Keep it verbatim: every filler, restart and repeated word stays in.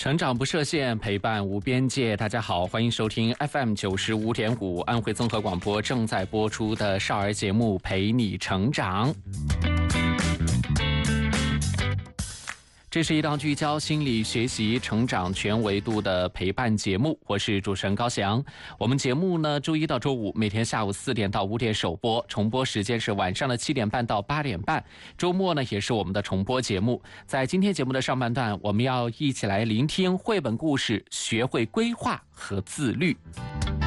成长不设限，陪伴无边界。大家好，欢迎收听 F M 九十五点五安徽综合广播正在播出的少儿节目《陪你成长》。这是一档聚焦心理学习成长全维度的陪伴节目，我是主持人高翔。我们节目呢，周一到周五每天下午四点到五点首播，重播时间是晚上的七点半到八点半。周末呢，也是我们的重播节目。在今天节目的上半段，我们要一起来聆听绘本故事，学会规划和自律。